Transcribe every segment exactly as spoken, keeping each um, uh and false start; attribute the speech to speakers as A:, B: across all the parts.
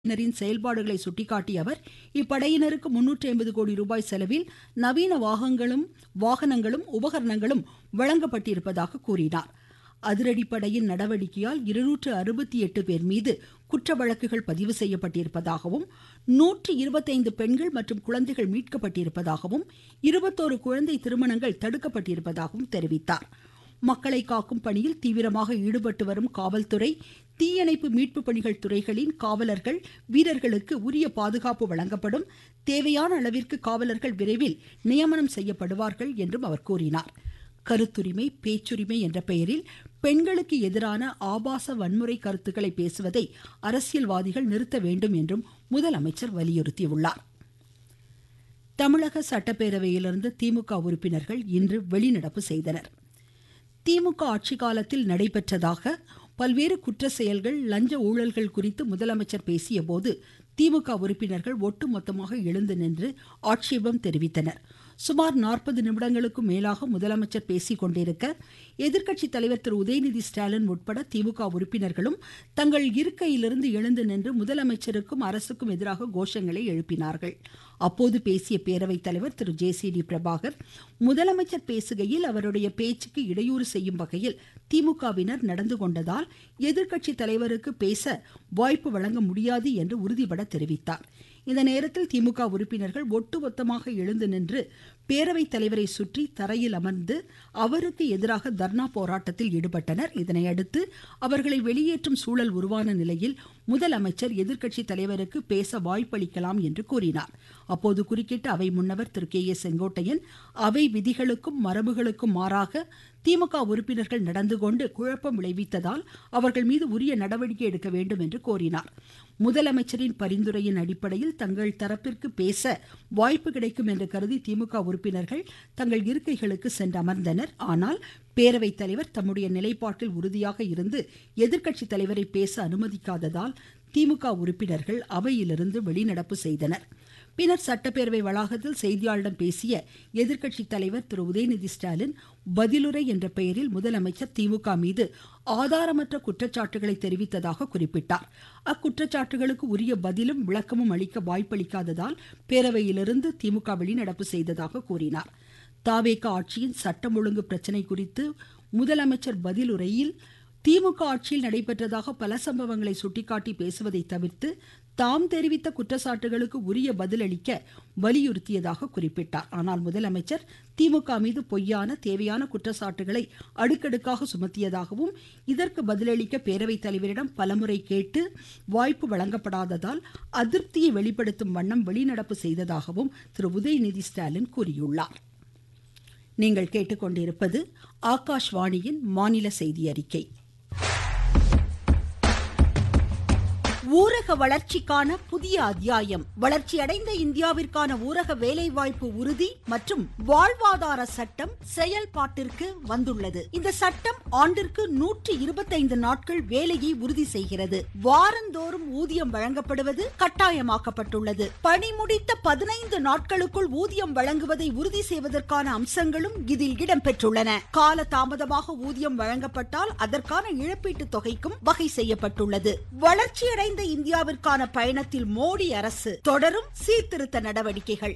A: படையினரின் செயல்பாடுகளை சுட்டிக்காட்டிய அவர், இப்படையினருக்கு முன்னூற்று ஐம்பது கோடி ரூபாய் செலவில் நவீன வாகனங்களும் வாகனங்களும் உபகரணங்களும் வழங்கப்பட்டிருப்பதாக கூறினார். அதிரடிப்படையின் நடவடிக்கையால் இருநூற்று அறுபத்தி எட்டு பேர் மீது குற்ற வழக்குகள் பதிவு செய்யப்பட்டிருப்பதாகவும், நூற்று இருபத்தைந்து பெண்கள் மற்றும் குழந்தைகள் மீட்கப்பட்டிருப்பதாகவும், இருபத்தொரு குழந்தை திருமணங்கள் தடுக்கப்பட்டிருப்பதாகவும் தெரிவித்தார். மக்களை காக்கும் பணியில் தீவிரமாக ஈடுபட்டு வரும் காவல்துறை, தீயணைப்பு மீட்பு பணிகள் துறைகளின் காவலர்கள், வீரர்களுக்கு உரிய பாதுகாப்பு வழங்கப்படும். தேவையான அளவிற்கு காவலர்கள் விரைவில் நியமனம் செய்யப்படுவார்கள் என்றும் அவர் கூறினார். கருத்துரிமை, பேச்சுரிமை என்ற பெயரில் பெண்களுக்கு எதிரான ஆபாச வன்முறை கருத்துக்களை பேசுவதை அரசியல்வாதிகள் நிறுத்த வேண்டும் என்றும் முதலமைச்சர் வலியுறுத்தியுள்ளார். தமிழக சட்டப்பேரவையிலிருந்து திமுக உறுப்பினர்கள் இன்று வெளிநடப்பு செய்தனர். திமுக ஆட்சி காலத்தில் நடைபெற்றதாக பல்வேறு குற்ற செயல்கள், லஞ்ச ஊழல்கள் குறித்து முதலமைச்சர் பேசிய போது திமுக உறுப்பினர்கள் ஒட்டுமொத்தமாக எழுந்து நின்று ஆட்சேபம் தெரிவித்தனர். சுமார் நாற்பது நிமிடங்களுக்கும் மேலாக முதலமைச்சர் பேசிக் கொண்டிருக்க, எதிர்க்கட்சி தலைவர் திரு உதயநிதி ஸ்டாலின் உட்பட திமுக உறுப்பினர்களும் தங்கள் இருக்கையிலிருந்து எழுந்து நின்று முதலமைச்சருக்கும் அரசுக்கும் எதிராக கோஷங்களை எழுப்பினார்கள். அப்போது பேசிய பேரவைத் தலைவர் திரு ஜே சி டி பிரபாகர், முதலமைச்சர் பேசுகையில் அவருடைய பேச்சுக்கு இடையூறு செய்யும் வகையில் திமுகவினர் நடந்து கொண்டதால் எதிர்க்கட்சி தலைவருக்கு பேச வாய்ப்பு வழங்க முடியாது என்று உறுதிபட தெரிவித்தார். இந்த நேரத்தில் திமுக உறுப்பினர்கள் ஒட்டுமொத்தமாக எழுந்து நின்று பேரவைத் தலைவரை சுற்றி தரையில் அமர்ந்து அவருக்கு எதிராக தர்ணா போராட்டத்தில் ஈடுபட்டனர். இதனையடுத்து அவர்களை வெளியேற்றும் சூழல் உருவான நிலையில் முதலமைச்சர் எதிர்க்கட்சி தலைவருக்கு பேச வாய்ப்பளிக்கலாம் என்று கூறினார். அப்போது குறுக்கிட்ட அவை முன்னவர் திரு கே ஏ செங்கோட்டையன், அவை விதிகளுக்கும் மரபுகளுக்கும் மாறாக திமுக உறுப்பினர்கள் நடந்து கொண்டு குழப்பம் விளைவித்ததால் அவர்கள் மீது உரிய நடவடிக்கை எடுக்க வேண்டும் என்று கோரினார். முதலமைச்சரின் பரிந்துரையின் அடிப்படையில் தங்கள் தரப்பிற்கு பேச வாய்ப்பு கிடைக்கும் என்று கருதி திமுக உறுப்பினர்கள் தங்கள் இருக்கைகளுக்கு சென்று அமர்ந்தனர். ஆனால் பேரவைத் தலைவர் தம்முடைய நிலைப்பாட்டில் உறுதியாக இருந்து எதிர்க்கட்சி தலைவரை பேச அனுமதிக்காததால் திமுக உறுப்பினர்கள் அவையிலிருந்து வெளிநடப்பு செய்தனர். பின்னர் சட்டப்பேரவை வளாகத்தில் செய்தியாளர்களிடம் பேசிய எதிர்க்கட்சி தலைவர் திரு உதயநிதி ஸ்டாலின், பதிலுரை என்ற பெயரில் முதலமைச்சர் திமுக மீது ஆதாரமற்ற குற்றச்சாட்டுகளை தெரிவித்ததாக குறிப்பிட்டார். அக்குற்றச்சாட்டுகளுக்கு உரிய பதிலும் விளக்கமும் அளிக்க வாய்ப்பளிக்காததால் பேரவையிலிருந்து திமுக வெளிநடப்பு செய்ததாக கூறினார். தாவேகா ஆட்சியின் சட்டம் ஒழுங்கு பிரச்சினை குறித்து முதலமைச்சர் பதிலுரையில் திமுக ஆட்சியில் நடைபெற்றதாக பல சம்பவங்களை சுட்டிக்காட்டி பேசுவதை தவிர்த்து தாம் தெரிவித்த குற்றச்சாட்டுகளுக்கு உரிய பதிலளிக்க வலியுறுத்தியதாக குறிப்பிட்டார். ஆனால் முதலமைச்சர் திமுக மீது பொய்யான தேவையான குற்றச்சாட்டுகளை அடுக்கடுக்காக சுமத்தியதாகவும், இதற்கு பதிலளிக்க பேரவைத் தலைவரிடம் பலமுறை கேட்டு வாய்ப்பு வழங்கப்படாததால் அதிருப்தியை வெளிப்படுத்தும் வண்ணம் வெளிநடப்பு செய்ததாகவும் திரு உதயநிதி ஸ்டாலின் கூறியுள்ளார். நீங்கள் கேட்டுக்கொண்டிருப்பது ஆகாஷ்வாணியின் மாநில செய்தி அறிக்கை. ஊரக வளர்ச்சிக்கான புதிய அத்தியாயம். வளர்ச்சியடைந்த இந்தியாவிற்கான ஊரக வேலைவாய்ப்பு உறுதி மற்றும் வாழ்வாதார சட்டம் செயல்பாட்டிற்கு வந்துள்ளது. இந்த சட்டம் ஆண்டிற்கு நூற்று இருபத்தைந்து நாட்கள் வேலையை உறுதி செய்கிறது. வாரந்தோறும் ஊதியம் வழங்கப்படுவது கட்டாயமாக்கப்பட்டுள்ளது. பணி முடித்த பதினைந்து நாட்களுக்குள் ஊதியம் வழங்குவதை உறுதி செய்வதற்கான அம்சங்களும் இதில் இடம்பெற்றுள்ளன. கால தாமதமாக ஊதியம் வழங்கப்பட்டால் அதற்கான இழப்பீட்டு தொகைக்கும் வகை செய்யப்பட்டுள்ளது. வளர்ச்சியடைந்த இந்தியாவிற்கான பயணத்தில் மோடி அரசு தொடரும் சீர்திருத்த நடவடிக்கைகள்.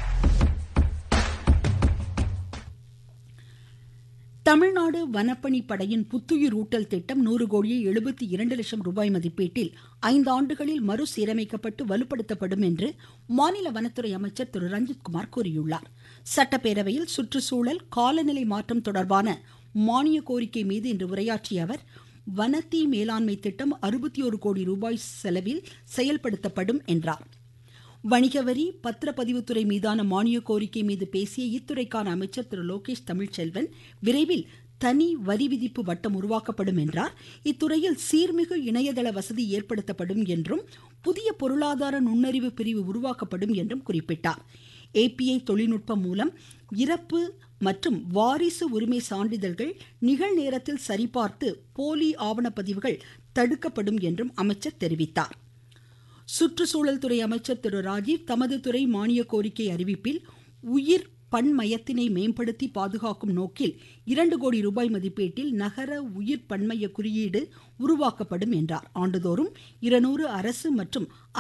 A: தமிழ்நாடு வனப்பணி படையின் புத்துயிர் ஊட்டல் திட்டம் நூறு கோடியே எழுபத்தி இரண்டு லட்சம் ரூபாய் மதிப்பீட்டில் ஐந்து ஆண்டுகளில் மறுசீரமைக்கப்பட்டு வலுப்படுத்தப்படும் என்று மாநில வனத்துறை அமைச்சர் திரு ரஞ்சித்குமார் கூறியுள்ளார். சட்டப்பேரவையில் சுற்றுச்சூழல் காலநிலை மாற்றம் தொடர்பான மானிய கோரிக்கை மீது இன்று உரையாற்றிய அவர், வனத்தீ மேலாண்மை திட்டம் அறுபத்தி ஒரு கோடி ரூபாய் செலவில் செயல்படுத்தப்படும் என்றார். வணிக வரி, பத்திரப்பதிவுத்துறை மீதான மானிய கோரிக்கை மீது பேசிய இத்துறைக்கான அமைச்சர் திரு லோகேஷ் தமிழ்ச்செல்வன், விரைவில் தனி வரி விதிப்பு வட்டம் உருவாக்கப்படும் என்றார். இத்துறையில் சீர்மிகு இணையதள வசதி ஏற்படுத்தப்படும் என்றும் புதிய பொருளாதார நுண்ணறிவு பிரிவு உருவாக்கப்படும் என்றும் குறிப்பிட்டார். ஏபிஐ தொழில்நுட்பம் மூலம் இறப்பு மற்றும் வாரிசு உரிமை சான்றிதழ்கள் நிகழ்நேரத்தில் சரிபார்த்து போலி ஆவணப்பதிவுகள் தடுக்கப்படும் என்றும் அமைச்சர் தெரிவித்தார். சுற்றுச்சூழல் துறை அமைச்சர் திரு ராஜீவ் தமது துறை மானிய கோரிக்கை அறிவிப்பில் உயிர் பன்மயத்தினை மேம்படுத்தி பாதுகாக்கும் நோக்கில் இரண்டு கோடி ரூபாய் மதிப்பீட்டில் நகர உயிர் பன்மய குறியீடு உருவாக்கப்படும் என்றார். ஆண்டுதோறும் இருநூறு அரசு மற்றும்